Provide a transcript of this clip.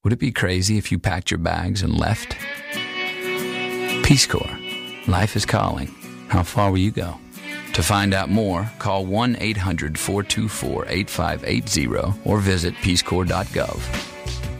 Would it be crazy if you packed your bags and left? Peace Corps. Life is calling. How far will you go? To find out more, call 1-800-424-8580 or visit peacecorps.gov.